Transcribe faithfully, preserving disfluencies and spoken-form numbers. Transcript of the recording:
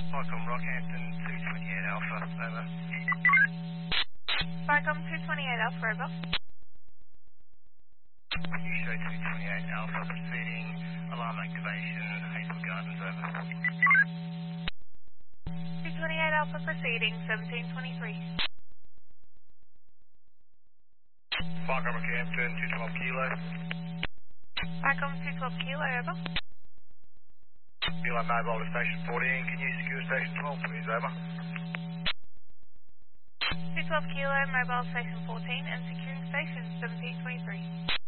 Vicom Rockhampton two twenty-eight Alpha, over. Vicom two twenty-eight Alpha, over. You show two twenty-eight Alpha proceeding, alarm activation, Hazelwood Gardens, over. two twenty-eight Alpha proceeding, seventeen twenty-three. Vicom Rockhampton two twelve Kilo. Vicom two twelve Kilo, over. Kilo mobile to station fourteen, can you secure station twelve please, over? two twelve Kilo, mobile station fourteen and securing station seventeen twenty-three.